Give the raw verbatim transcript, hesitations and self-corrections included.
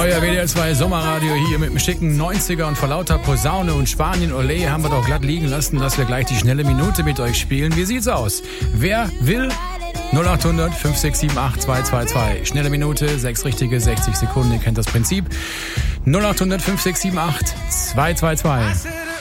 Euer W D R zwei Sommerradio hier mit dem schicken neunziger und vor lauter Posaune und Spanien Olé haben wir doch glatt liegen lassen, dass wir gleich die schnelle Minute mit euch spielen. Wie sieht's aus? Wer will? null acht hundert fünf sechs sieben acht zwei zwei zwei. Schnelle Minute, sechs richtige, sechzig Sekunden. Ihr kennt das Prinzip. null acht hundert fünf sechs sieben acht zwei zwei zwei.